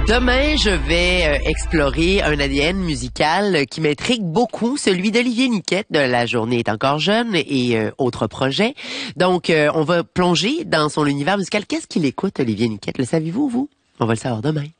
Demain, je vais explorer un ADN musical qui m'intrigue beaucoup, celui d'Olivier Niquette de La Journée est encore jeune et autres projets. Donc, on va plonger dans son univers musical. Qu'est-ce qu'il écoute, Olivier Niquette? Le savez-vous, vous? On va le savoir demain.